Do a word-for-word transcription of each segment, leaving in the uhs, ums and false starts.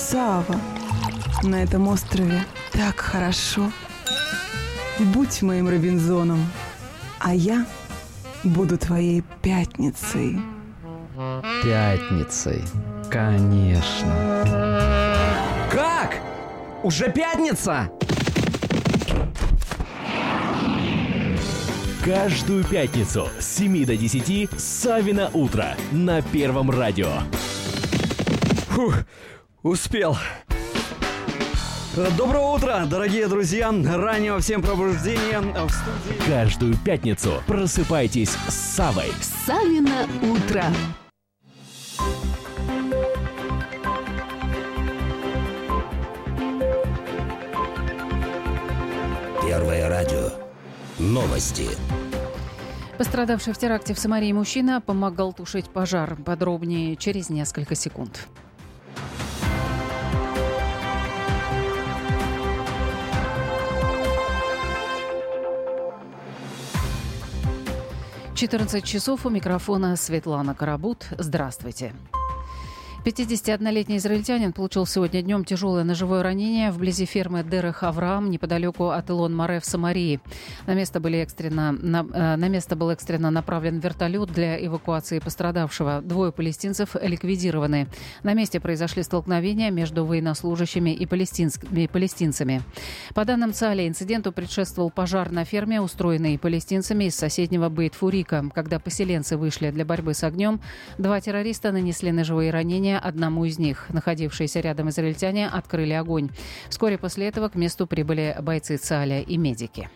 Сава, на этом острове так хорошо. Будь моим Робинзоном, а я буду твоей пятницей. Пятницей, конечно. Как? Уже пятница? Каждую пятницу с семи до десяти «Савино утро» на Первом радио. Фух, успел. Доброе утро, дорогие друзья. Раннего всем пробуждения в студии. Каждую пятницу просыпайтесь с Савой. «Савино утро». Первое радио. Новости. Пострадавший в теракте в Самарии мужчина помогал тушить пожар. Подробнее через несколько секунд. четырнадцать часов, у микрофона Светлана Карабут. Здравствуйте. пятидесятиоднолетний израильтянин получил сегодня днем тяжелое ножевое ранение вблизи фермы Дерех-Авраам, неподалеку от Илон-Море в Самарии. На место, были экстренно, на, на место был экстренно направлен вертолет для эвакуации пострадавшего. Двое палестинцев ликвидированы. На месте произошли столкновения между военнослужащими и палестинскими, палестинцами. По данным ЦАЛИ, инциденту предшествовал пожар на ферме, устроенный палестинцами из соседнего Бейт-Фурика. Когда поселенцы вышли для борьбы с огнем, два террориста нанесли ножевые ранения одному из них. Находившиеся рядом израильтяне открыли огонь. Вскоре после этого к месту прибыли бойцы ЦАЛЯ и медики.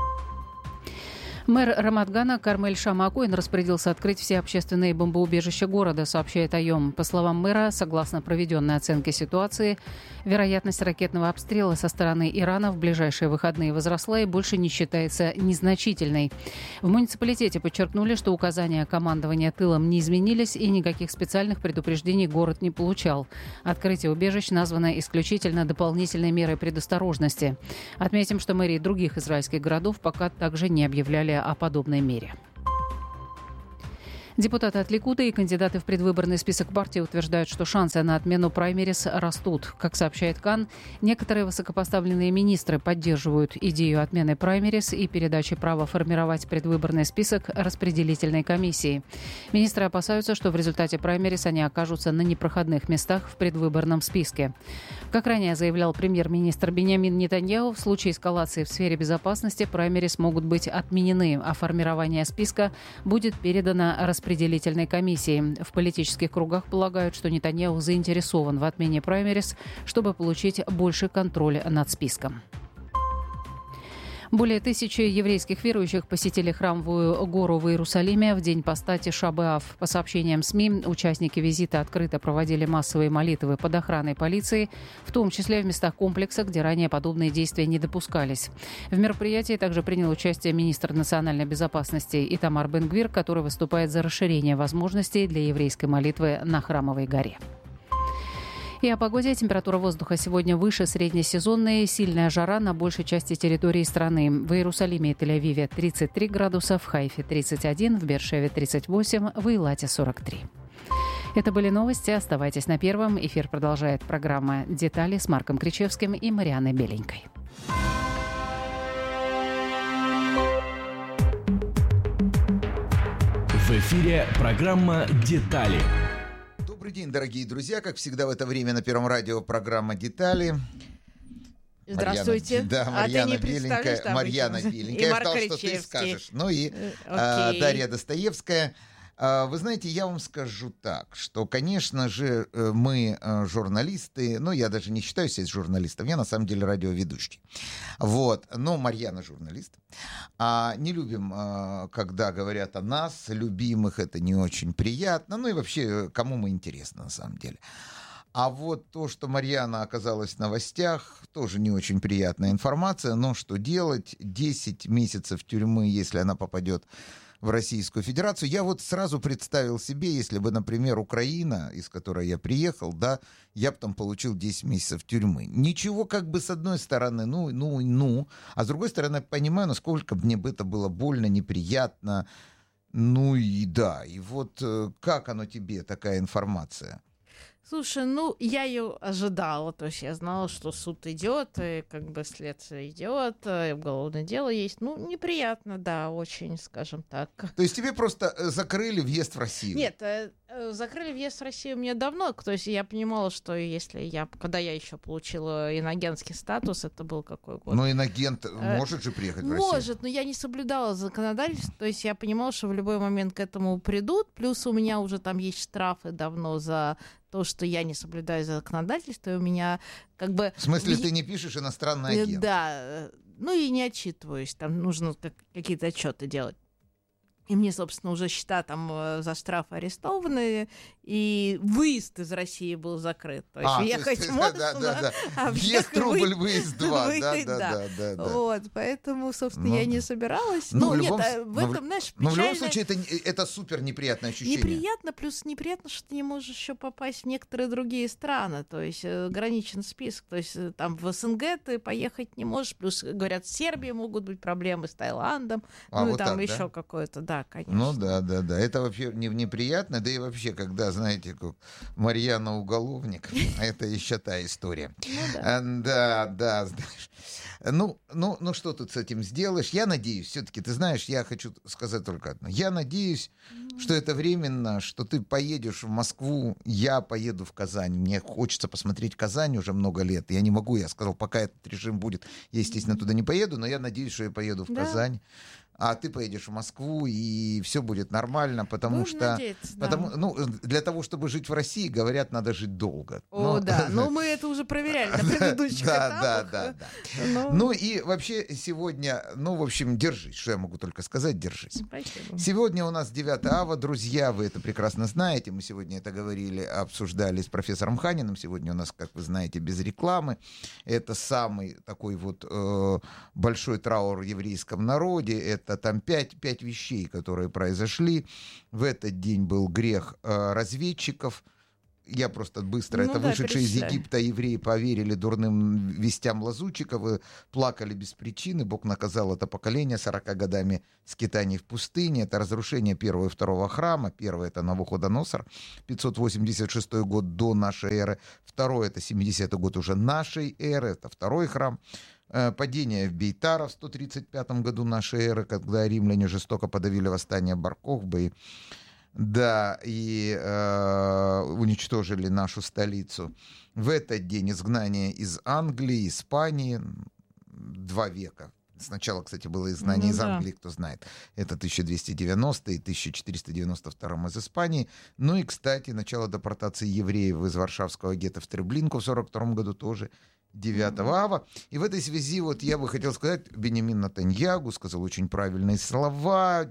Мэр Рамат-Гана Кармель Шама-Акоин распорядился открыть все общественные бомбоубежища города, сообщает АЙОМ. По словам мэра, согласно проведенной оценке ситуации, вероятность ракетного обстрела со стороны Ирана в ближайшие выходные возросла и больше не считается незначительной. В муниципалитете подчеркнули, что указания командования тылом не изменились и никаких специальных предупреждений город не получал. Открытие убежищ названо исключительно дополнительной мерой предосторожности. Отметим, что мэрии других израильских городов пока также не объявляли о подобной мере. Депутаты от Ликуда и кандидаты в предвыборный список партии утверждают, что шансы на отмену праймерис растут. Как сообщает КАН, некоторые высокопоставленные министры поддерживают идею отмены праймерис и передачи права формировать предвыборный список распределительной комиссии. Министры опасаются, что в результате праймерис они окажутся на непроходных местах в предвыборном списке. Как ранее заявлял премьер-министр Биньямин Нетаньяху, в случае эскалации в сфере безопасности праймерис могут быть отменены, а формирование списка будет передано распределительной распределительной комиссии. В политических кругах полагают, что Нетаньяху заинтересован в отмене праймерис, чтобы получить больший контроль над списком. Более тысячи еврейских верующих посетили храмовую гору в Иерусалиме в день поста Тиша б'Ав. По сообщениям СМИ, участники визита открыто проводили массовые молитвы под охраной полиции, в том числе в местах комплекса, где ранее подобные действия не допускались. В мероприятии также принял участие министр национальной безопасности Итамар Бен-Гвир, который выступает за расширение возможностей для еврейской молитвы на Храмовой горе. И о погоде. Температура воздуха сегодня выше среднесезонной. Сильная жара на большей части территории страны. В Иерусалиме и Тель-Авиве тридцать три градуса, в Хайфе тридцать один, в Беэр-Шеве тридцать восемь, в Эйлате сорок три. Это были новости. Оставайтесь на Первом. Эфир продолжает программа «Детали» с Марком Кричевским и Марианной Беленькой. В эфире программа «Детали». Добрый день, дорогие друзья. Как всегда в это время на Первом радио программа «Детали». Здравствуйте. Марьяна, да, Марьяна а ты не Беленькая. Марьяна Беленькая. Я ждал, что ты скажешь. Ну и а, Дарья Достоевская. А, вы знаете, я вам скажу так, что, конечно же, мы журналисты, ну, я даже не считаю себя журналистом, я на самом деле радиоведущий. Вот, но Марьяна журналист. А, не любим, а, когда говорят о нас, любимых, это не очень приятно. Ну и вообще, кому мы интересны на самом деле. А вот то, что Марьяна оказалась в новостях, тоже не очень приятная информация. Но что делать? десять месяцев тюрьмы, если она попадет в Российскую Федерацию. Я вот сразу представил себе, если бы, например, Украина, из которой я приехал, да, я бы там получил десять месяцев тюрьмы. Ничего, как бы, с одной стороны, ну, ну, ну, а с другой стороны, я понимаю, насколько мне бы это было больно, неприятно. Ну и да, и вот как оно тебе, такая информация? Слушай, ну, я ее ожидала, то есть я знала, что суд идет, и как бы следствие идет, и уголовное дело есть. Ну, неприятно, да, очень, скажем так. То есть тебе просто закрыли въезд в Россию? Нет, закрыли въезд в Россию мне давно, то есть я понимала, что если я, когда я еще получила инагентский статус, это был какой год? Но инагент может же приехать в Россию? Может, но я не соблюдала законодательство, то есть я понимала, что в любой момент к этому придут, плюс у меня уже там есть штрафы давно за то, что я не соблюдаю законодательство, и у меня как бы... В смысле, ты не пишешь иностранный агент? Да, ну и не отчитываюсь, там нужно какие-то отчеты делать. И мне, собственно, уже счета там за штрафы арестованы, и выезд из России был закрыт. То есть а, въехать то есть, можно, да, да, да. а въезд рубль, выезд два. Да, да, да, да, да. Вот, поэтому, собственно, ну, я не собиралась. Ну, ну, в нет, любом, а в этом, знаешь, но печально... в любом случае это, это супер неприятное ощущение. Неприятно, плюс неприятно, что ты не можешь еще попасть в некоторые другие страны, то есть ограничен список, то есть там в СНГ ты поехать не можешь, плюс, говорят, с Сербией могут быть проблемы, с Таиландом, а, ну вот и там так, еще да? какое-то, да, конечно. Ну да, да, да, это вообще не, неприятно, да и вообще, когда, знаете, как Марьяна уголовник, это еще та история. Да, да, знаешь. Ну, ну, ну, что тут с этим сделаешь? Я надеюсь, все-таки, ты знаешь, я хочу сказать только одно. Я надеюсь, что это временно, что ты поедешь в Москву, я поеду в Казань. Мне хочется посмотреть Казань уже много лет. Я не могу, я сказал, пока этот режим будет, я, естественно, туда не поеду, но я надеюсь, что я поеду в да. Казань. А ты поедешь в Москву, и все будет нормально, потому Будем что... надеяться, потому, да. ну, для того, чтобы жить в России, говорят, надо жить долго. О, но, да, но мы это уже проверяли на предыдущих этапах. Да, да, да. Но... Ну и вообще сегодня, ну, в общем, держись, что я могу только сказать, держись. Спасибо. Сегодня у нас девятое ава, друзья, вы это прекрасно знаете, мы сегодня это говорили, обсуждали с профессором Ханиным, сегодня у нас, как вы знаете, без рекламы, это самый такой вот э, большой траур в еврейском народе, это там пять, пять вещей, которые произошли. В этот день был грех э, разведчиков. Я просто быстро. Ну это да, вышедшие из перечисляй. Египта евреи поверили дурным вестям лазутчиков и плакали без причины. Бог наказал это поколение сорока годами скитаний в пустыне. Это разрушение первого и второго храма. Первый — это Навуходоносор, пятьсот восемьдесят шестой год до нашей эры. Второй — это семидесятый год уже нашей эры. Это второй храм. Падение в Бейтара в сто тридцать пятом году нашей эры, когда римляне жестоко подавили восстание бар-Кохбы, да, и э, уничтожили нашу столицу. В этот день изгнание из Англии, Испании, два века. Сначала, кстати, было изгнание ну, из да. Англии, кто знает. Это тысяча двести девяностый и тысяча четыреста девяносто второй из Испании. Ну и, кстати, начало депортации евреев из Варшавского гетто в Треблинку в сорок втором году тоже девятого ава. И в этой связи вот я бы хотел сказать, Беньямин Нетаньяху сказал очень правильные слова,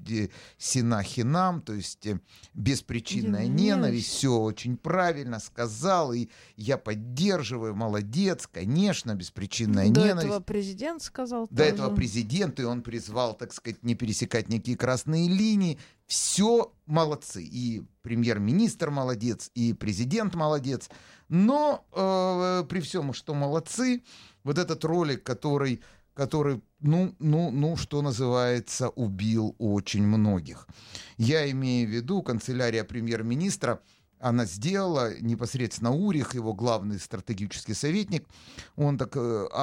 сина хинам, то есть беспричинная ненависть, все очень правильно сказал, и я поддерживаю, молодец, конечно, беспричинная До ненависть. До этого президент сказал. До тоже. этого президент, и он призвал, так сказать, не пересекать никакие красные линии. Все молодцы. И премьер-министр молодец, и президент молодец. Но э, при всем, что молодцы, вот этот ролик, который, который ну, ну, ну, что называется, убил очень многих. Я имею в виду, канцелярия премьер-министра, она сделала, непосредственно Урих, его главный стратегический советник, он так,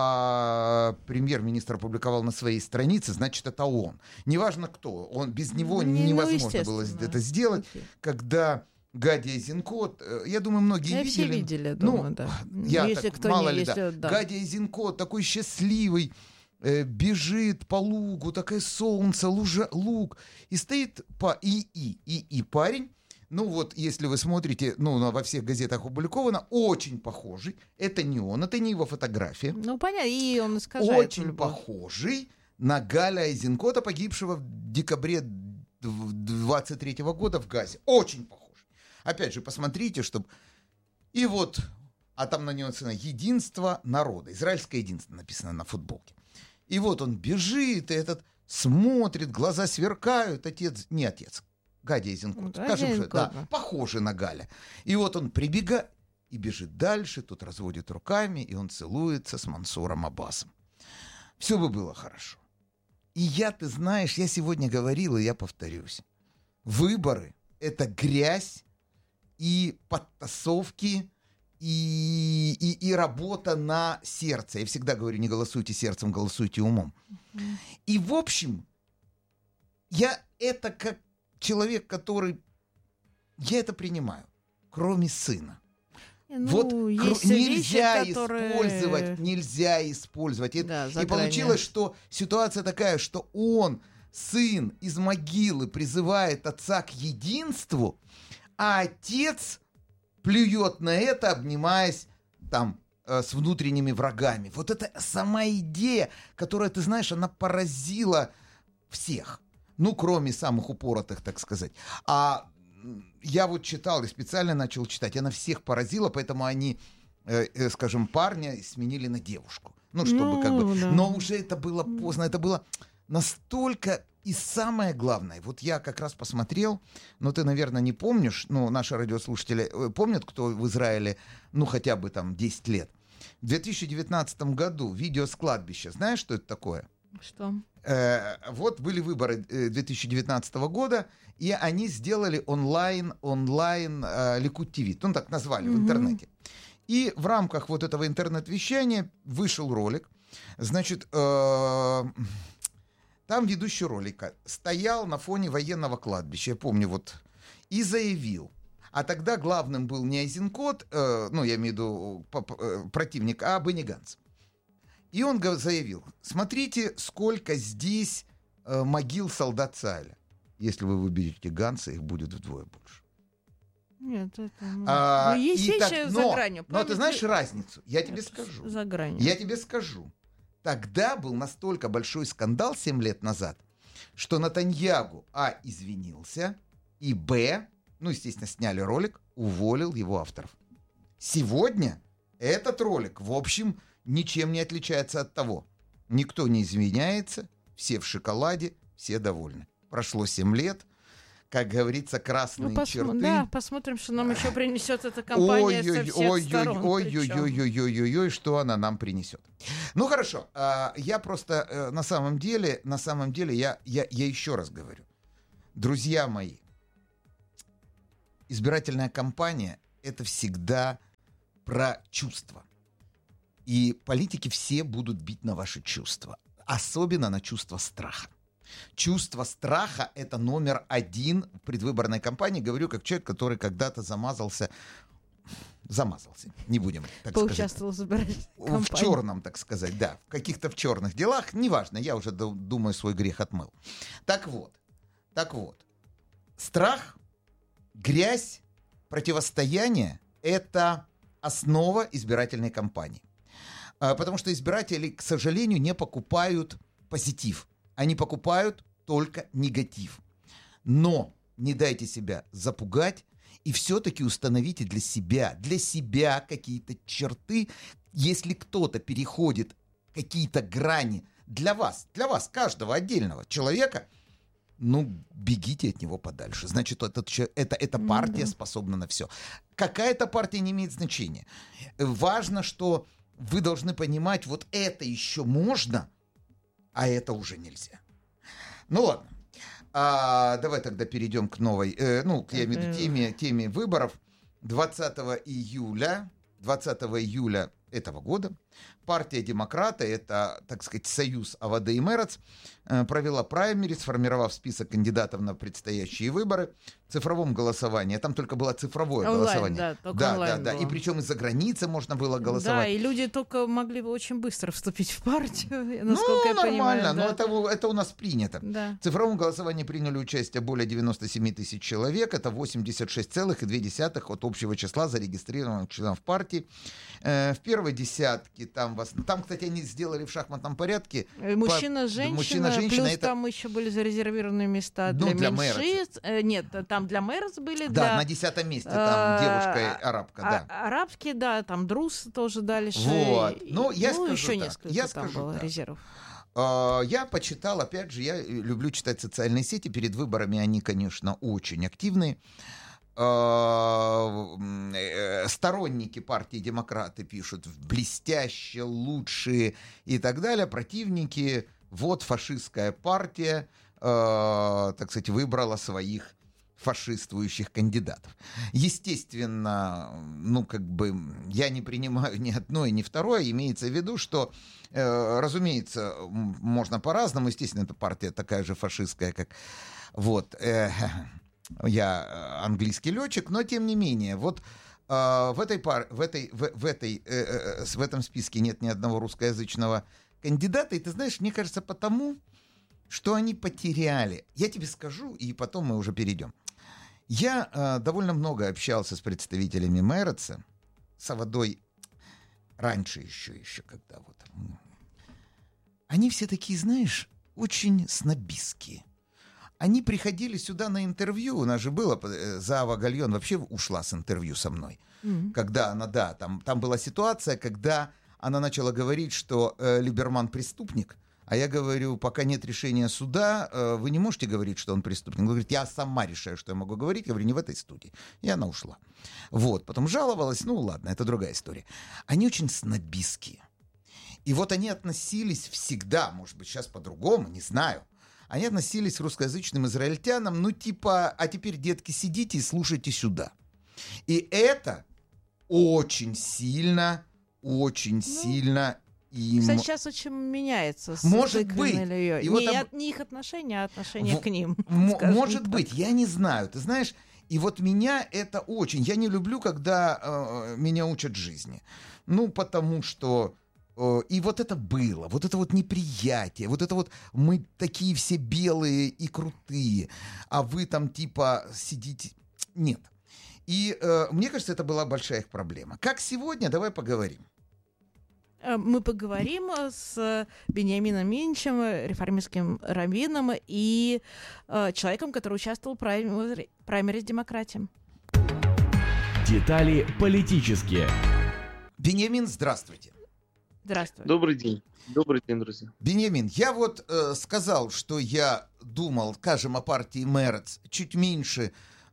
а премьер-министр опубликовал на своей странице, значит, это он. Неважно кто, он, без него Не, невозможно ну, было это сделать, okay. когда... Гади Эйзенкот, я думаю, многие я видели. Все видели, думаю, ну, да. Я если так, кто мало не, ли, если, да. да. Гади Эйзенкот такой счастливый, э, бежит по лугу, такое солнце, лужа, луг, и стоит по и и и и парень. Ну вот, если вы смотрите, ну, во всех газетах опубликовано, очень похожий. Это не он, это не его фотография. Ну, понятно, и он искажает. Очень похожий на Галя Эйзенкота, погибшего в декабре двадцать третьего года в Газе. Очень похож. Опять же, посмотрите, чтобы... И вот, а там на него написано «Единство народа». Израильское единство написано на футболке. И вот он бежит, и этот смотрит, глаза сверкают. Отец... Не отец. Гади Эйзенкот. Скажем, что, да, похожий на Галя. И вот он прибегает и бежит дальше, тут разводит руками, и он целуется с Мансуром Аббасом. Все бы было хорошо. И я, ты знаешь, я сегодня говорил, и я повторюсь. Выборы — это грязь, и подтасовки, и, и, и работа на сердце. Я всегда говорю, не голосуйте сердцем, голосуйте умом. Uh-huh. И, в общем, я это как человек, который... Я это принимаю, кроме сына. Ну, вот нельзя вещи, которые... использовать, нельзя использовать. И, да, и получилось, что ситуация такая, что он, сын, из могилы призывает отца к единству, а отец плюет на это, обнимаясь там э, с внутренними врагами. Вот это сама идея, которая, ты знаешь, она поразила всех. Ну, кроме самых упоротых, так сказать. А я вот читал и специально начал читать. Она всех поразила, поэтому они, э, э, скажем, парня сменили на девушку. Ну, чтобы ну, как бы... Да. Но уже это было поздно. Это было настолько... И самое главное, вот я как раз посмотрел, но ты, наверное, не помнишь, ну, наши радиослушатели помнят, кто в Израиле, ну, хотя бы там десять лет. В две тысячи девятнадцатом году видео с кладбища. Знаешь, что это такое? Что? Э, вот были выборы две тысячи девятнадцатого года, и они сделали онлайн, онлайн э, Ликут ТВ, ну, так назвали, mm-hmm. в интернете. И в рамках вот этого интернет-вещания вышел ролик, значит... Э, Там ведущий ролика стоял на фоне военного кладбища, я помню, вот, и заявил. А тогда главным был не Айзенкот, э, ну, я имею в виду э, противник, а Бенни Ганц. И он заявил, смотрите, сколько здесь э, могил солдат Цааля. Если вы выберете Ганца, их будет вдвое больше. Нет, это... А, но есть вещи так, за но, гранью. Но ты знаешь разницу? Я тебе это скажу. За гранью. Я тебе скажу. Тогда был настолько большой скандал семь лет назад, что Нетаньягу, а, извинился, и, б, ну, естественно, сняли ролик, уволил его авторов. Сегодня этот ролик, в общем, ничем не отличается от того. Никто не извиняется, все в шоколаде, все довольны. Прошло семь лет. Как говорится, красные ну, посмо- черты. Да, посмотрим, что нам еще принесет эта компания со всех сторон. Ой-ой-ой-ой-ой-ой-ой, что она нам принесет. Ну хорошо, я просто на самом деле, на самом деле, я, я, я еще раз говорю. Друзья мои, избирательная кампания — это всегда про чувства. И политики все будут бить на ваши чувства. Особенно на чувство страха. Чувство страха — это номер один в предвыборной кампании. Говорю как человек, который когда-то замазался, замазался, не будем так Поучаствовал сказать. В, в черном, так сказать, да, в каких-то в черных делах, неважно, я уже, думаю, свой грех отмыл. Так вот, так вот, страх, грязь, противостояние — это основа избирательной кампании. Потому что избиратели, к сожалению, не покупают позитив. Они покупают только негатив. Но не дайте себя запугать и все-таки установите для себя, для себя какие-то черты. Если кто-то переходит какие-то грани для вас, для вас, каждого отдельного человека, ну, бегите от него подальше. Значит, этот, это, эта партия mm-hmm. способна на все. Какая-то партия не имеет значения. Важно, что вы должны понимать, вот это еще можно, а это уже нельзя. Ну ладно. А, давай тогда перейдем к новой, э, ну, я имею в виду теме, теме выборов. двадцатого июля, двадцатого июля этого года партия «Демократы», это, так сказать, союз АВАД и Мерец, провела праймериз, сформировав список кандидатов на предстоящие выборы в цифровом голосовании. Там только было цифровое онлайн, голосование. Да, только да, онлайн да, да. И причем из-за границы можно было голосовать. Да, и люди только могли бы очень быстро вступить в партию, насколько ну, я нормально, понимаю. Да. Но это, это у нас принято. Да. В цифровом голосовании приняли участие более девяносто семь тысяч человек. Это восемьдесят шесть целых две десятых от общего числа зарегистрированных членов партии. Э, в первой десятке там, там, кстати, они сделали в шахматном порядке. Мужчина-женщина, мужчина, женщина, плюс это... там еще были зарезервированы места для, ну, для меньшинств. Э, нет, там для мэров были. Да, для... на десятом месте там девушка-арабка, да. А, арабские, да, там друз тоже дальше. Вот. Ну, я ну, скажу еще так, несколько я там скажу было так. резервов. Я почитал, опять же, я люблю читать социальные сети. Перед выборами они, конечно, очень активные. Сторонники партии «Демократы» пишут блестяще, лучшие и так далее. Противники, вот фашистская партия, так сказать, выбрала своих фашистующих кандидатов. Естественно, ну, как бы, я не принимаю ни одно и ни второе. Имеется в виду, что, э, разумеется, можно по-разному. Естественно, эта партия такая же фашистская, как... Вот. Э, я английский летчик, но, тем не менее, вот э, в, этой пар... в, этой, в, в, этой, э, э, в этом списке нет ни одного русскоязычного кандидата. И ты знаешь, мне кажется, потому, что они потеряли. Я тебе скажу, и потом мы уже перейдем. Я э, довольно много общался с представителями Мереца, с Аводой раньше еще, еще когда вот. Они все такие, знаешь, очень снобистские. Они приходили сюда на интервью, у нас же было, Заава Гальон вообще ушла с интервью со мной. Mm-hmm. Когда она, да, там, там была ситуация, когда она начала говорить, что э, Либерман преступник. А я говорю, пока нет решения суда, вы не можете говорить, что он преступник. Он говорит, я сама решаю, что я могу говорить. Я говорю, не в этой студии. И она ушла. Вот, потом жаловалась, ну ладно, это другая история. Они очень снобистские. И вот они относились всегда, может быть, сейчас по-другому, не знаю. Они относились к русскоязычным израильтянам, ну типа, а теперь, детки, сидите и слушайте сюда. И это очень сильно, очень ну... сильно... Им... Кстати, сейчас очень меняется. Может быть. И вот не, об... не их отношения, а отношения в... к ним. М- может так. быть, я не знаю. Ты знаешь, и вот меня это очень... Я не люблю, когда э, меня учат жизни. Ну, потому что... Э, и вот это было. Вот это вот неприятие. Вот это вот мы такие все белые и крутые. А вы там типа сидите... Нет. И э, мне кажется, это была большая их проблема. Как сегодня? Давай поговорим. Мы поговорим с Биньямином Минчем, реформистским раввином и э, человеком, который участвовал в праймериз, праймериз демократии. Детали политические. Биньямин, здравствуйте. Здравствуй. Добрый день. Добрый день, друзья. Биньямин, я вот э, сказал, что я думал, скажем, о партии Мерец чуть меньше.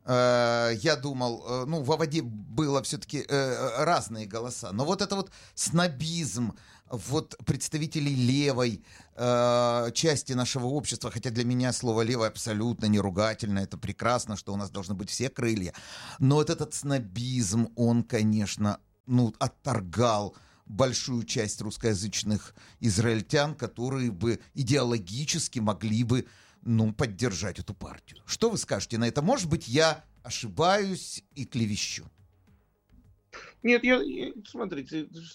Я думал, ну, в Аводе было все-таки э, разные голоса, но вот это вот снобизм вот представителей левой э, части нашего общества, хотя для меня слово «левое» абсолютно не ругательно, это прекрасно, что у нас должны быть все крылья, но вот этот снобизм, он, конечно, ну, отторгал большую часть русскоязычных израильтян, которые бы идеологически могли бы ну, поддержать эту партию. Что вы скажете на это? Может быть, я ошибаюсь и клевещу? Нет, я, я, смотрите,